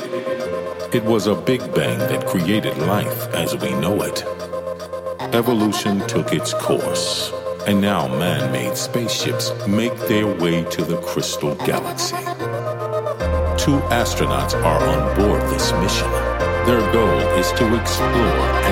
It was a big bang that created life as we know it. Evolution took its course, and now man-made spaceships make their way to the Crystal Galaxy. Two astronauts are on board this mission. Their goal is to explore